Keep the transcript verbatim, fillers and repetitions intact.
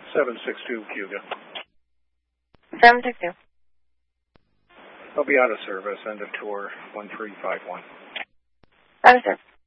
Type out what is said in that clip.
seven six two Cuga. seven six two. I'll be out of service. End of tour one three five one. Out of service.